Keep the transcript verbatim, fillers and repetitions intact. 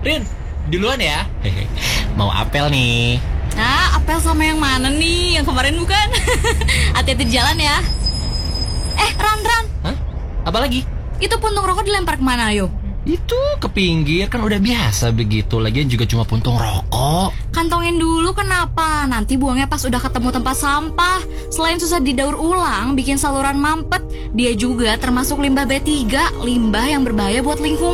Rin, duluan ya. Hehe. Mau apel nih. Nah, apel sama yang mana nih? Yang kemarin bukan? Hati-hati di jalan ya. Eh, Ran, Ran. Hah? Apa lagi? Itu puntung rokok dilempar kemana, ayo? Itu ke pinggir, kan udah biasa begitu. Lagian juga cuma puntung rokok. Kantongin dulu kenapa? Nanti buangnya pas udah ketemu tempat sampah. Selain susah didaur ulang, bikin saluran mampet, dia juga termasuk limbah B tiga, limbah yang berbahaya buat lingkungan.